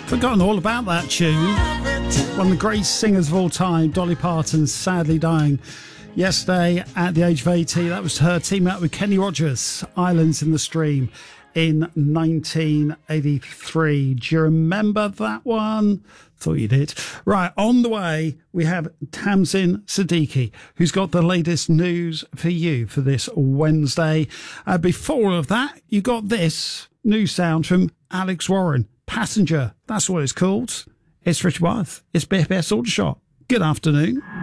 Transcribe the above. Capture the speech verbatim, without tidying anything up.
Forgotten all about that tune. One of the greatest singers of all time, Dolly Parton, sadly dying yesterday at the age of eighty. That was her teaming up with Kenny Rogers, Islands in the Stream, in nineteen eighty-three. Do you remember that one? Thought you did. Right, on the way, we have Tamsin Siddiqui, who's got the latest news for you for this Wednesday. Uh, before all of that, you got this new sound from Alex Warren, Passenger. That's what it's called. It's Richard Wyeth. It's B F S Aldershot. Good afternoon.